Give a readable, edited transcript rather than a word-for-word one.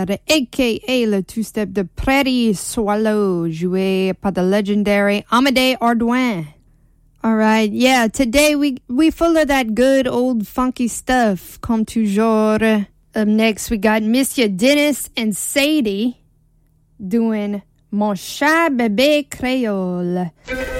a.k.a. le two-step de Prairie Swallow, joué par the legendary Amédée Ardouin. All right, yeah, today we full of that good old funky stuff, comme toujours. Up next, we got Monsieur Dennis and Sadie doing Mon Chat Bébé Créole.